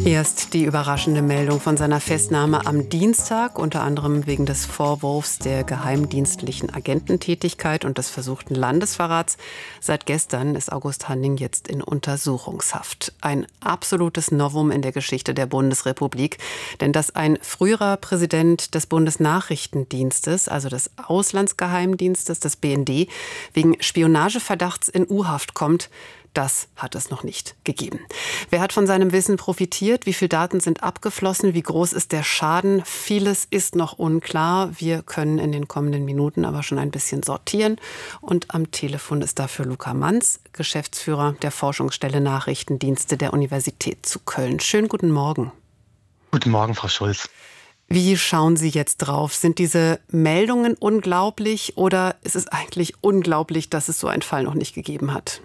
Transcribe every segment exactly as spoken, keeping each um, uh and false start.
Erst die überraschende Meldung von seiner Festnahme am Dienstag, unter anderem wegen des Vorwurfs der geheimdienstlichen Agententätigkeit und des versuchten Landesverrats. Seit gestern ist August Hanning jetzt in Untersuchungshaft. Ein absolutes Novum in der Geschichte der Bundesrepublik. Denn dass ein früherer Präsident des Bundesnachrichtendienstes, also des Auslandsgeheimdienstes, des B N D, wegen Spionageverdachts in U-Haft kommt, das hat es noch nicht gegeben. Wer hat von seinem Wissen profitiert? Wie viele Daten sind abgeflossen? Wie groß ist der Schaden? Vieles ist noch unklar. Wir können in den kommenden Minuten aber schon ein bisschen sortieren. Und am Telefon ist dafür Luca Manz, Geschäftsführer der Forschungsstelle Nachrichtendienste der Universität zu Köln. Schönen guten Morgen. Guten Morgen, Frau Schulz. Wie schauen Sie jetzt drauf? Sind diese Meldungen unglaublich oder ist es eigentlich unglaublich, dass es so einen Fall noch nicht gegeben hat?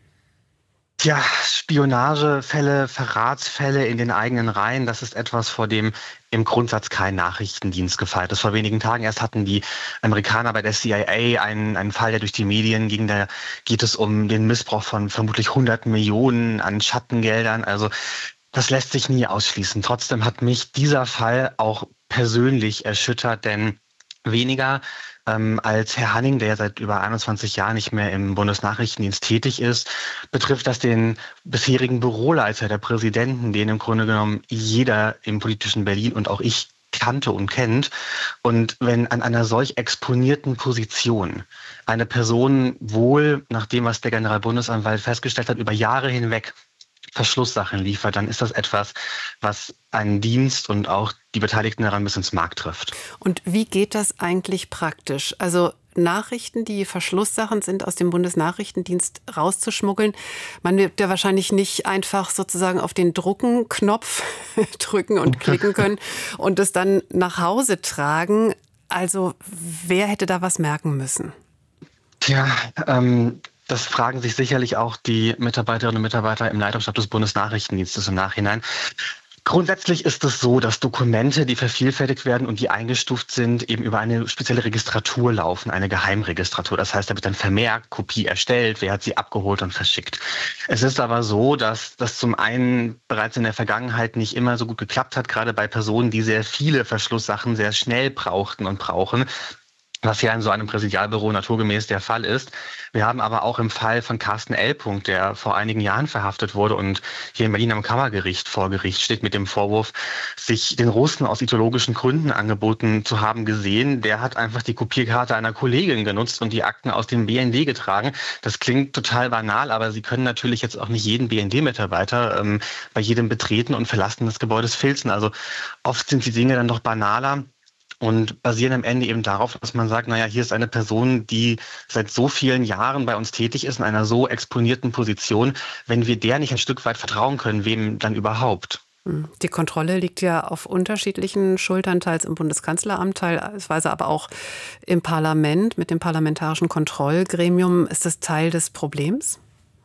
Ja, Spionagefälle, Verratsfälle in den eigenen Reihen, das ist etwas, vor dem im Grundsatz kein Nachrichtendienst gefeit ist. Vor wenigen Tagen erst hatten die Amerikaner bei der C I A einen, einen Fall, der durch die Medien ging. Da geht es um den Missbrauch von vermutlich hunderten Millionen an Schattengeldern. Also das lässt sich nie ausschließen. Trotzdem hat mich dieser Fall auch persönlich erschüttert, denn weniger ähm, als Herr Hanning, der ja seit über einundzwanzig Jahren nicht mehr im Bundesnachrichtendienst tätig ist, betrifft das den bisherigen Büroleiter der Präsidenten, den im Grunde genommen jeder im politischen Berlin und auch ich kannte und kennt. Und wenn an einer solch exponierten Position eine Person wohl, nach dem, was der Generalbundesanwalt festgestellt hat, über Jahre hinweg Verschlusssachen liefert, dann ist das etwas, was einen Dienst und auch die Beteiligten daran bis ins Mark trifft. Und wie geht das eigentlich praktisch? Also Nachrichten, die Verschlusssachen sind, aus dem Bundesnachrichtendienst rauszuschmuggeln. Man wird ja wahrscheinlich nicht einfach sozusagen auf den Drucken-Knopf drücken und klicken können und es dann nach Hause tragen. Also wer hätte da was merken müssen? Tja, ähm... Das fragen sich sicherlich auch die Mitarbeiterinnen und Mitarbeiter im Leitungsstab des Bundesnachrichtendienstes im Nachhinein. Grundsätzlich ist es so, dass Dokumente, die vervielfältigt werden und die eingestuft sind, eben über eine spezielle Registratur laufen, eine Geheimregistratur. Das heißt, da wird dann vermerkt, Kopie erstellt, wer hat sie abgeholt und verschickt. Es ist aber so, dass das zum einen bereits in der Vergangenheit nicht immer so gut geklappt hat, gerade bei Personen, die sehr viele Verschlusssachen sehr schnell brauchten und brauchen, was ja in so einem Präsidialbüro naturgemäß der Fall ist. Wir haben aber auch im Fall von Carsten L. der vor einigen Jahren verhaftet wurde und hier in Berlin am Kammergericht vor Gericht steht mit dem Vorwurf, sich den Russen aus ideologischen Gründen angeboten zu haben, gesehen. Der hat einfach die Kopierkarte einer Kollegin genutzt und die Akten aus dem B N D getragen. Das klingt total banal, aber Sie können natürlich jetzt auch nicht jeden B N D-Mitarbeiter ähm, bei jedem Betreten und Verlassen des Gebäudes filzen. Also oft sind die Dinge dann doch banaler und basieren am Ende eben darauf, dass man sagt, naja, hier ist eine Person, die seit so vielen Jahren bei uns tätig ist, in einer so exponierten Position. Wenn wir der nicht ein Stück weit vertrauen können, wem dann überhaupt? Die Kontrolle liegt ja auf unterschiedlichen Schultern, teils im Bundeskanzleramt, teilweise aber auch im Parlament mit dem Parlamentarischen Kontrollgremium. Ist das Teil des Problems?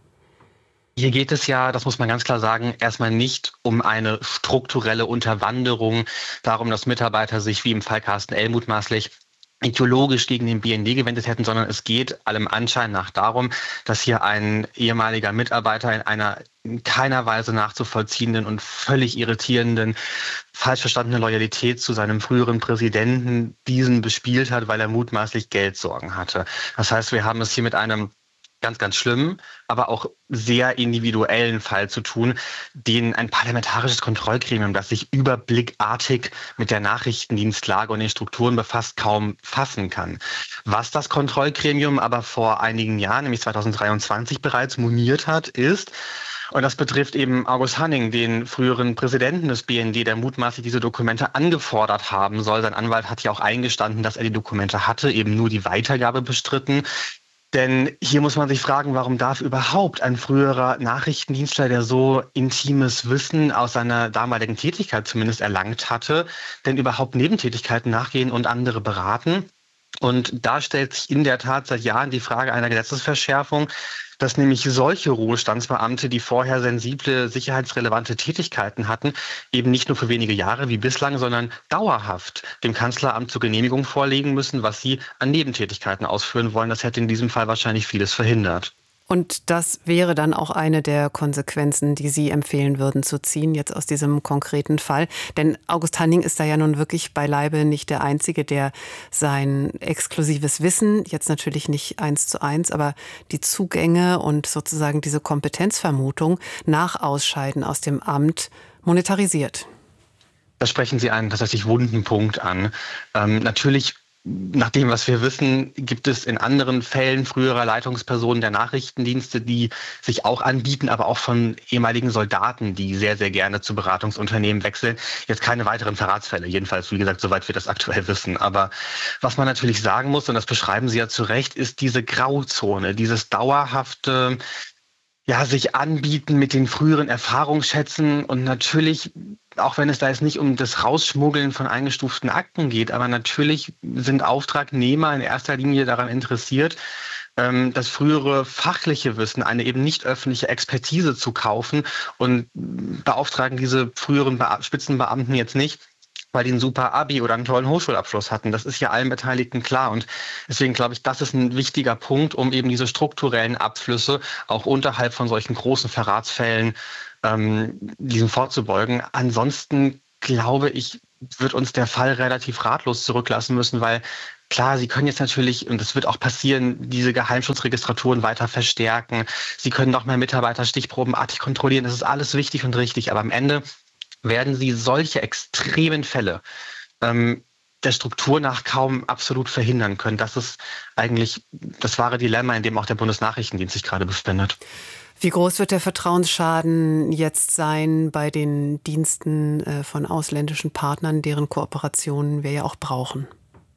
Hier geht es ja, das muss man ganz klar sagen, erstmal nicht um eine strukturelle Unterwanderung, darum, dass Mitarbeiter sich wie im Fall Carsten L. mutmaßlich ideologisch gegen den B N D gewendet hätten, sondern es geht allem Anschein nach darum, dass hier ein ehemaliger Mitarbeiter in einer in keiner Weise nachzuvollziehenden und völlig irritierenden, falsch verstandene Loyalität zu seinem früheren Präsidenten diesen bespielt hat, weil er mutmaßlich Geldsorgen hatte. Das heißt, wir haben es hier mit einem ganz, ganz schlimmen, aber auch sehr individuellen Fall zu tun, den ein parlamentarisches Kontrollgremium, das sich überblickartig mit der Nachrichtendienstlage und den Strukturen befasst, kaum fassen kann. Was das Kontrollgremium aber vor einigen Jahren, nämlich zweitausenddreiundzwanzig bereits moniert hat, ist, und das betrifft eben August Hanning, den früheren Präsidenten des B N D, der mutmaßlich diese Dokumente angefordert haben soll. Sein Anwalt hat ja auch eingestanden, dass er die Dokumente hatte, eben nur die Weitergabe bestritten. Denn hier muss man sich fragen, warum darf überhaupt ein früherer Nachrichtendienstler, der so intimes Wissen aus seiner damaligen Tätigkeit zumindest erlangt hatte, denn überhaupt Nebentätigkeiten nachgehen und andere beraten? Und da stellt sich in der Tat seit Jahren die Frage einer Gesetzesverschärfung, dass nämlich solche Ruhestandsbeamte, die vorher sensible, sicherheitsrelevante Tätigkeiten hatten, eben nicht nur für wenige Jahre wie bislang, sondern dauerhaft dem Kanzleramt zur Genehmigung vorlegen müssen, was sie an Nebentätigkeiten ausführen wollen. Das hätte in diesem Fall wahrscheinlich vieles verhindert. Und das wäre dann auch eine der Konsequenzen, die Sie empfehlen würden zu ziehen, jetzt aus diesem konkreten Fall. Denn August Hanning ist da ja nun wirklich beileibe nicht der Einzige, der sein exklusives Wissen, jetzt natürlich nicht eins zu eins, aber die Zugänge und sozusagen diese Kompetenzvermutung nach Ausscheiden aus dem Amt monetarisiert. Da sprechen Sie einen tatsächlich wunden Punkt an. Ähm, natürlich, nach dem, was wir wissen, gibt es in anderen Fällen früherer Leitungspersonen der Nachrichtendienste, die sich auch anbieten, aber auch von ehemaligen Soldaten, die sehr, sehr gerne zu Beratungsunternehmen wechseln. Jetzt keine weiteren Verratsfälle, jedenfalls, wie gesagt, soweit wir das aktuell wissen. Aber was man natürlich sagen muss, und das beschreiben Sie ja zu Recht, ist diese Grauzone, dieses dauerhafte, ja, sich anbieten mit den früheren Erfahrungsschätzen und natürlich, auch wenn es da jetzt nicht um das Rausschmuggeln von eingestuften Akten geht, aber natürlich sind Auftragnehmer in erster Linie daran interessiert, ähm, das frühere fachliche Wissen, eine eben nicht öffentliche Expertise zu kaufen und beauftragen diese früheren Be- Spitzenbeamten jetzt nicht, weil die ein super Abi oder einen tollen Hochschulabschluss hatten. Das ist ja allen Beteiligten klar. Und deswegen glaube ich, das ist ein wichtiger Punkt, um eben diese strukturellen Abflüsse auch unterhalb von solchen großen Verratsfällen ähm, diesen vorzubeugen. Ansonsten glaube ich, wird uns der Fall relativ ratlos zurücklassen müssen, weil klar, Sie können jetzt natürlich, und das wird auch passieren, diese Geheimschutzregistraturen weiter verstärken. Sie können noch mehr Mitarbeiter stichprobenartig kontrollieren. Das ist alles wichtig und richtig. Aber am Ende werden Sie solche extremen Fälle ähm, der Struktur nach kaum absolut verhindern können. Das ist eigentlich das wahre Dilemma, in dem auch der Bundesnachrichtendienst sich gerade befindet. Wie groß wird der Vertrauensschaden jetzt sein bei den Diensten äh, von ausländischen Partnern, deren Kooperationen wir ja auch brauchen?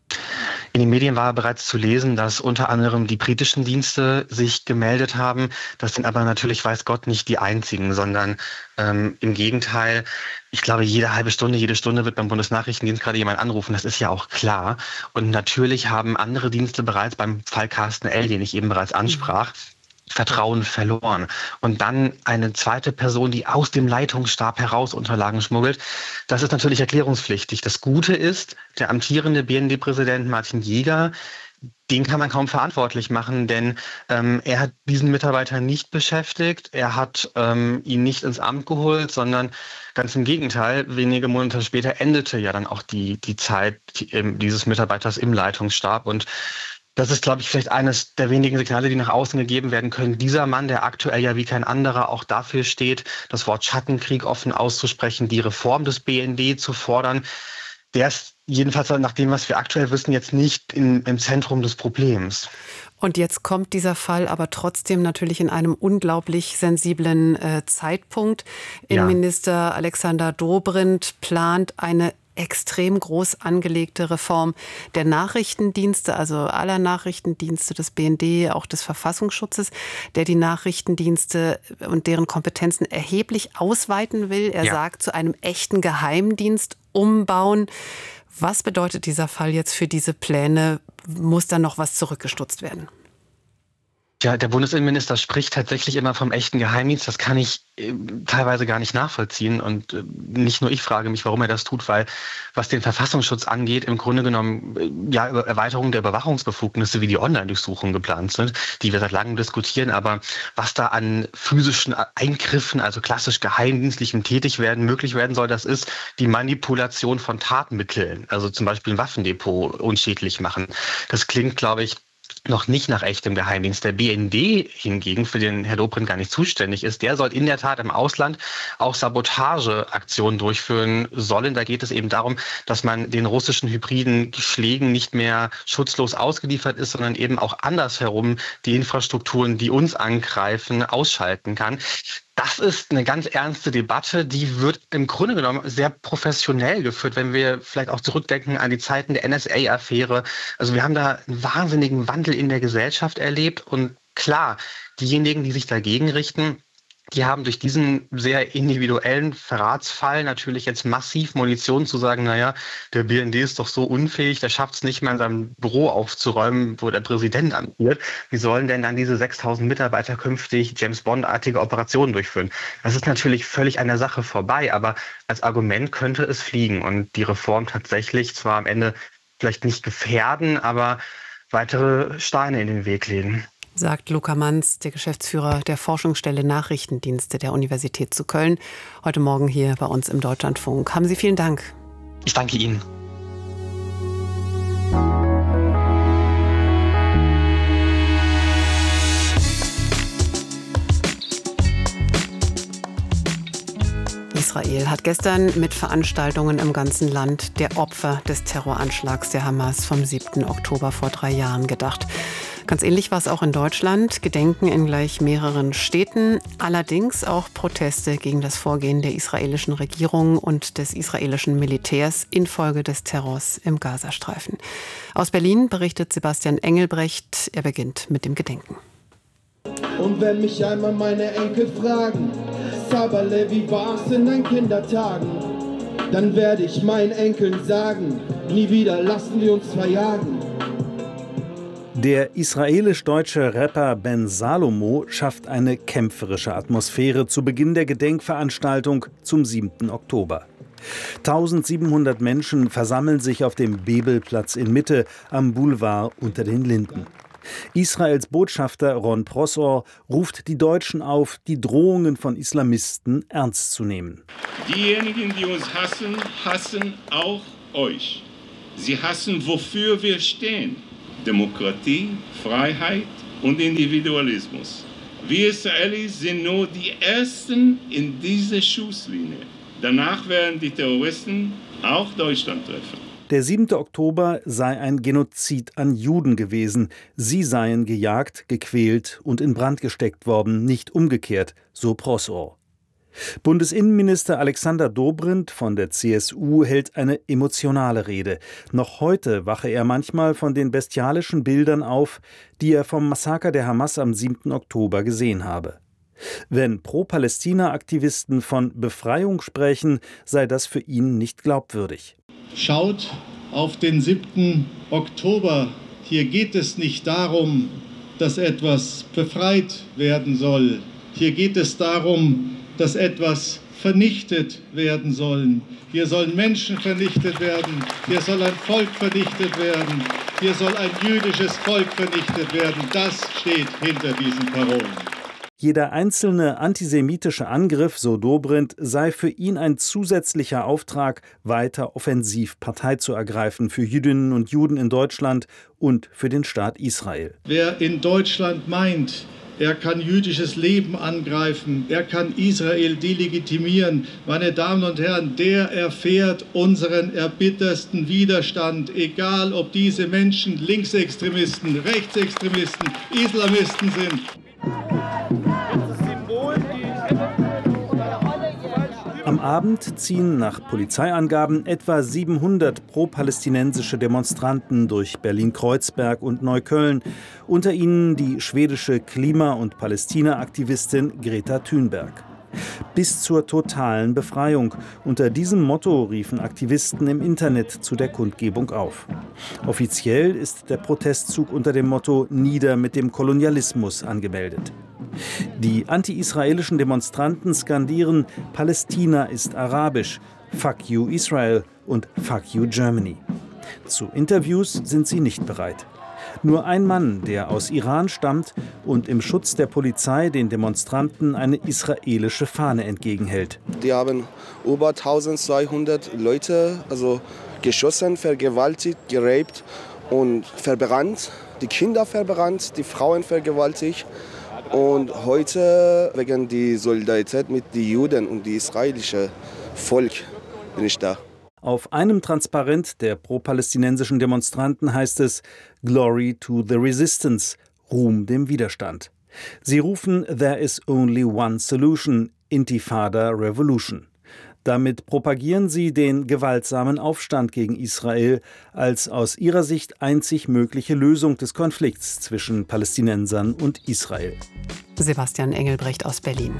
In den Medien war bereits zu lesen, dass unter anderem die britischen Dienste sich gemeldet haben. Das sind aber natürlich, weiß Gott, nicht die einzigen, sondern ähm, im Gegenteil. Ich glaube, jede halbe Stunde, jede Stunde wird beim Bundesnachrichtendienst gerade jemand anrufen. Das ist ja auch klar. Und natürlich haben andere Dienste bereits beim Fall Carsten L., den ich eben bereits ansprach, Vertrauen verloren. Und dann eine zweite Person, die aus dem Leitungsstab heraus Unterlagen schmuggelt, das ist natürlich erklärungspflichtig. Das Gute ist, der amtierende B N D-Präsident Martin Jäger, den kann man kaum verantwortlich machen, denn ähm, er hat diesen Mitarbeiter nicht beschäftigt, er hat ähm, ihn nicht ins Amt geholt, sondern ganz im Gegenteil, wenige Monate später endete ja dann auch die, die Zeit die, ähm, dieses Mitarbeiters im Leitungsstab. Und das ist, glaube ich, vielleicht eines der wenigen Signale, die nach außen gegeben werden können. Dieser Mann, der aktuell ja wie kein anderer auch dafür steht, das Wort Schattenkrieg offen auszusprechen, die Reform des B N D zu fordern, der ist jedenfalls nach dem, was wir aktuell wissen, jetzt nicht in, im Zentrum des Problems. Und jetzt kommt dieser Fall aber trotzdem natürlich in einem unglaublich sensiblen äh, Zeitpunkt. Ja. Innenminister Alexander Dobrindt plant eine extrem groß angelegte Reform der Nachrichtendienste, also aller Nachrichtendienste des B N D, auch des Verfassungsschutzes, der die Nachrichtendienste und deren Kompetenzen erheblich ausweiten will. Er Ja. sagt, zu einem echten Geheimdienst umbauen. Was bedeutet dieser Fall jetzt für diese Pläne? Muss da noch was zurückgestutzt werden? Ja, der Bundesinnenminister spricht tatsächlich immer vom echten Geheimdienst. Das kann ich äh, teilweise gar nicht nachvollziehen. Und äh, nicht nur ich frage mich, warum er das tut, weil was den Verfassungsschutz angeht, im Grunde genommen äh, ja über Erweiterung der Überwachungsbefugnisse wie die Online-Durchsuchungen geplant sind, die wir seit langem diskutieren. Aber was da an physischen Eingriffen, also klassisch geheimdienstlichem Tätigwerden möglich werden soll, das ist die Manipulation von Tatmitteln. Also zum Beispiel ein Waffendepot unschädlich machen. Das klingt, glaube ich, noch nicht nach echtem Geheimdienst. Der B N D hingegen, für den Herr Dobrindt gar nicht zuständig ist, der soll in der Tat im Ausland auch Sabotageaktionen durchführen sollen. Da geht es eben darum, dass man den russischen hybriden Schlägen nicht mehr schutzlos ausgeliefert ist, sondern eben auch andersherum die Infrastrukturen, die uns angreifen, ausschalten kann. Das ist eine ganz ernste Debatte, die wird im Grunde genommen sehr professionell geführt, wenn wir vielleicht auch zurückdenken an die Zeiten der N S A-Affäre. Also wir haben da einen wahnsinnigen Wandel in der Gesellschaft erlebt und klar, diejenigen, die sich dagegen richten, die haben durch diesen sehr individuellen Verratsfall natürlich jetzt massiv Munition zu sagen, naja, der B N D ist doch so unfähig, der schafft es nicht mehr in seinem Büro aufzuräumen, wo der Präsident amtiert. Wie sollen denn dann diese sechstausend Mitarbeiter künftig James-Bond-artige Operationen durchführen? Das ist natürlich völlig an der Sache vorbei, aber als Argument könnte es fliegen und die Reform tatsächlich zwar am Ende vielleicht nicht gefährden, aber weitere Steine in den Weg legen. Sagt Luca Manz, der Geschäftsführer der Forschungsstelle Nachrichtendienste der Universität zu Köln, heute Morgen hier bei uns im Deutschlandfunk. Haben Sie vielen Dank. Ich danke Ihnen. Israel hat gestern mit Veranstaltungen im ganzen Land der Opfer des Terroranschlags der Hamas vom siebten Oktober vor drei Jahren gedacht. Ganz ähnlich war es auch in Deutschland. Gedenken in gleich mehreren Städten. Allerdings auch Proteste gegen das Vorgehen der israelischen Regierung und des israelischen Militärs infolge des Terrors im Gazastreifen. Aus Berlin berichtet Sebastian Engelbrecht. Er beginnt mit dem Gedenken. Und wenn mich einmal meine Enkel fragen, Sabale, wie war's in deinen Kindertagen? Dann werde ich meinen Enkeln sagen, nie wieder lassen wir uns verjagen. Der israelisch-deutsche Rapper Ben Salomo schafft eine kämpferische Atmosphäre zu Beginn der Gedenkveranstaltung zum siebten Oktober. eintausendsiebenhundert Menschen versammeln sich auf dem Bebelplatz in Mitte am Boulevard unter den Linden. Israels Botschafter Ron Prosor ruft die Deutschen auf, die Drohungen von Islamisten ernst zu nehmen. Diejenigen, die uns hassen, hassen auch euch. Sie hassen, wofür wir stehen. Demokratie, Freiheit und Individualismus. Wir Israelis sind nur die Ersten in dieser Schusslinie. Danach werden die Terroristen auch Deutschland treffen. Der siebte Oktober sei ein Genozid an Juden gewesen. Sie seien gejagt, gequält und in Brand gesteckt worden, nicht umgekehrt, so Prosor. Bundesinnenminister Alexander Dobrindt von der C S U hält eine emotionale Rede. Noch heute wache er manchmal von den bestialischen Bildern auf, die er vom Massaker der Hamas am siebten Oktober gesehen habe. Wenn Pro-Palästina-Aktivisten von Befreiung sprechen, sei das für ihn nicht glaubwürdig. Schaut auf den siebten Oktober. Hier geht es nicht darum, dass etwas befreit werden soll. Hier geht es darum, dass etwas vernichtet werden soll. Hier sollen Menschen vernichtet werden. Hier soll ein Volk vernichtet werden. Hier soll ein jüdisches Volk vernichtet werden. Das steht hinter diesen Parolen. Jeder einzelne antisemitische Angriff, so Dobrindt, sei für ihn ein zusätzlicher Auftrag, weiter offensiv Partei zu ergreifen für Jüdinnen und Juden in Deutschland und für den Staat Israel. Wer in Deutschland meint, er kann jüdisches Leben angreifen, er kann Israel delegitimieren, meine Damen und Herren, der erfährt unseren erbittersten Widerstand, egal ob diese Menschen Linksextremisten, Rechtsextremisten, Islamisten sind. Am Abend ziehen nach Polizeiangaben etwa siebenhundert pro-palästinensische Demonstranten durch Berlin-Kreuzberg und Neukölln, unter ihnen die schwedische Klima- und Palästina-Aktivistin Greta Thunberg. Bis zur totalen Befreiung. Unter diesem Motto riefen Aktivisten im Internet zu der Kundgebung auf. Offiziell ist der Protestzug unter dem Motto »Nieder mit dem Kolonialismus« angemeldet. Die anti-israelischen Demonstranten skandieren »Palästina ist arabisch«, »Fuck you Israel« und »Fuck you Germany«. Zu Interviews sind sie nicht bereit. Nur ein Mann, der aus Iran stammt und im Schutz der Polizei den Demonstranten eine israelische Fahne entgegenhält. Die haben über eintausendzweihundert Leute also geschossen, vergewaltigt, geraped und verbrannt. Die Kinder verbrannt, die Frauen vergewaltigt. Und heute wegen der Solidarität mit den Juden und dem israelischen Volk bin ich da. Auf einem Transparent der pro-palästinensischen Demonstranten heißt es »Glory to the Resistance«, Ruhm dem Widerstand. Sie rufen »There is only one solution«, Intifada Revolution. Damit propagieren sie den gewaltsamen Aufstand gegen Israel als aus ihrer Sicht einzig mögliche Lösung des Konflikts zwischen Palästinensern und Israel. Sebastian Engelbrecht aus Berlin.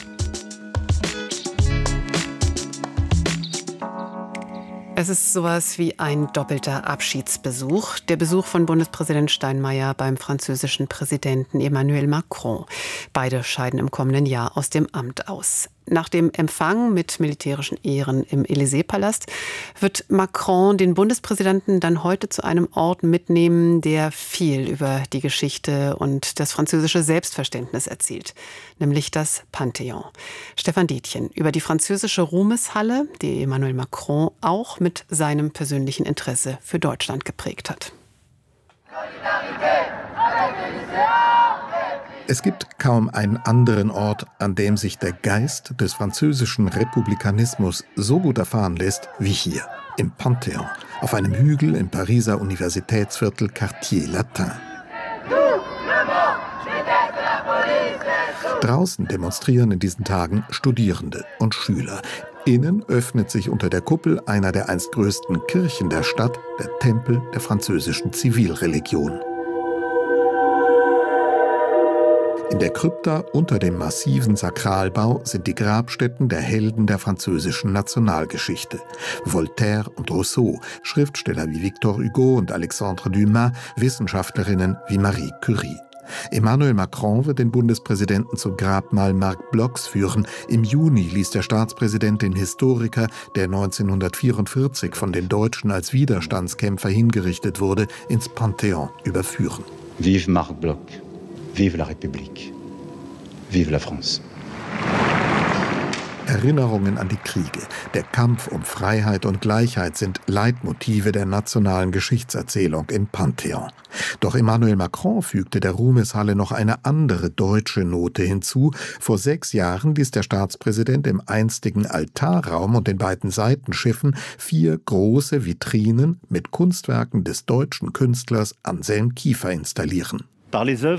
Es ist sowas wie ein doppelter Abschiedsbesuch. Der Besuch von Bundespräsident Steinmeier beim französischen Präsidenten Emmanuel Macron. Beide scheiden im kommenden Jahr aus dem Amt aus. Nach dem Empfang mit militärischen Ehren im Élysée-Palast wird Macron den Bundespräsidenten dann heute zu einem Ort mitnehmen, der viel über die Geschichte und das französische Selbstverständnis erzählt, nämlich das Panthéon. Stefan Detjen über die französische Ruhmeshalle, die Emmanuel Macron auch mit seinem persönlichen Interesse für Deutschland geprägt hat. Es gibt kaum einen anderen Ort, an dem sich der Geist des französischen Republikanismus so gut erfahren lässt wie hier, im Panthéon, auf einem Hügel im Pariser Universitätsviertel Quartier Latin. Draußen demonstrieren in diesen Tagen Studierende und Schüler. Innen öffnet sich unter der Kuppel einer der einst größten Kirchen der Stadt, der Tempel der französischen Zivilreligion. In der Krypta unter dem massiven Sakralbau sind die Grabstätten der Helden der französischen Nationalgeschichte. Voltaire und Rousseau, Schriftsteller wie Victor Hugo und Alexandre Dumas, Wissenschaftlerinnen wie Marie Curie. Emmanuel Macron wird den Bundespräsidenten zum Grabmal Marc Blochs führen. Im Juni ließ der Staatspräsident den Historiker, der neunzehnhundertvierundvierzig von den Deutschen als Widerstandskämpfer hingerichtet wurde, ins Panthéon überführen. Vive Marc Bloch! Vive la République. Vive la France. Erinnerungen an die Kriege, der Kampf um Freiheit und Gleichheit sind Leitmotive der nationalen Geschichtserzählung im Panthéon. Doch Emmanuel Macron fügte der Ruhmeshalle noch eine andere deutsche Note hinzu. Vor sechs Jahren ließ der Staatspräsident im einstigen Altarraum und den beiden Seitenschiffen vier große Vitrinen mit Kunstwerken des deutschen Künstlers Anselm Kiefer installieren. Die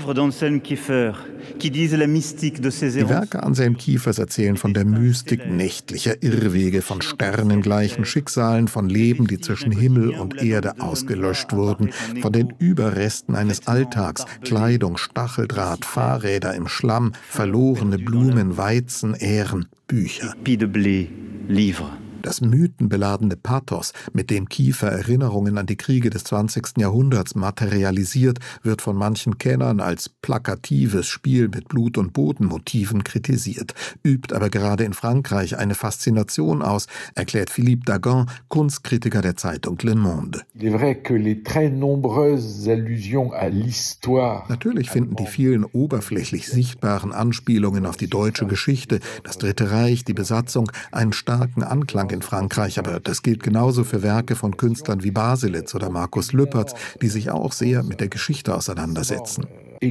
Werke Anselm Kiefers erzählen von der Mystik nächtlicher Irrwege, von sternengleichen Schicksalen, von Leben, die zwischen Himmel und Erde ausgelöscht wurden, von den Überresten eines Alltags, Kleidung, Stacheldraht, Fahrräder im Schlamm, verlorene Blumen, Weizen, Ähren, Bücher. Das mythenbeladene Pathos, mit dem Kiefer Erinnerungen an die Kriege des zwanzigsten Jahrhunderts materialisiert, wird von manchen Kennern als plakatives Spiel mit Blut- und Bodenmotiven kritisiert, übt aber gerade in Frankreich eine Faszination aus, erklärt Philippe Dagan, Kunstkritiker der Zeitung Le Monde. Natürlich finden die vielen oberflächlich sichtbaren Anspielungen auf die deutsche Geschichte, das Dritte Reich, die Besatzung, einen starken Anklang in Frankreich, aber das gilt genauso für Werke von Künstlern wie Baselitz oder Markus Lüpertz, die sich auch sehr mit der Geschichte auseinandersetzen.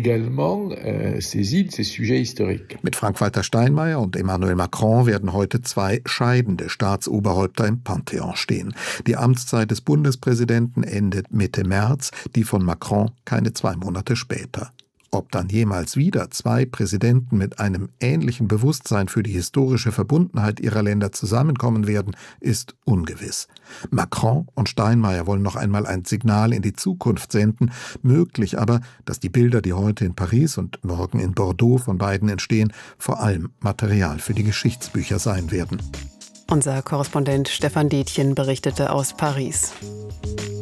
Mit Frank-Walter Steinmeier und Emmanuel Macron werden heute zwei scheidende Staatsoberhäupter im Panthéon stehen. Die Amtszeit des Bundespräsidenten endet Mitte März, die von Macron keine zwei Monate später. Ob dann jemals wieder zwei Präsidenten mit einem ähnlichen Bewusstsein für die historische Verbundenheit ihrer Länder zusammenkommen werden, ist ungewiss. Macron und Steinmeier wollen noch einmal ein Signal in die Zukunft senden, möglich aber, dass die Bilder, die heute in Paris und morgen in Bordeaux von beiden entstehen, vor allem Material für die Geschichtsbücher sein werden. Unser Korrespondent Stefan Detjen berichtete aus Paris.